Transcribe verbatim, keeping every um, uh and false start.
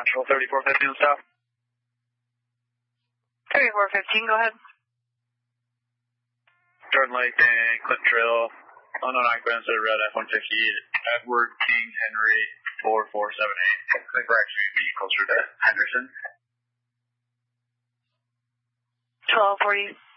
Central thirty-four fifteen south. thirty-four fifteen, go ahead. Jordan Lake and Clinton Trail, unknown occupants at red F one fifty, Edward King Henry four four seven eight. I think we're actually going to be closer to Henderson. twelve forty.